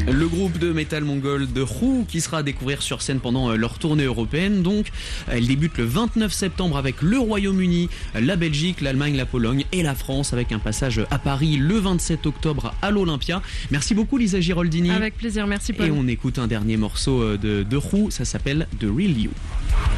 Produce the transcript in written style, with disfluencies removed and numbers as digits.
Le groupe de métal mongol de Who qui sera à découvrir sur scène pendant leur tournée européenne. Donc, elle débute le 29 septembre avec le Royaume-Uni, la Belgique, l'Allemagne, la Pologne et la France avec un passage à Paris le 27 octobre à l'Olympia. Merci beaucoup Lisa Giraldini. Avec plaisir, merci Paul. Et on écoute un dernier morceau de Who, ça s'appelle The Real You.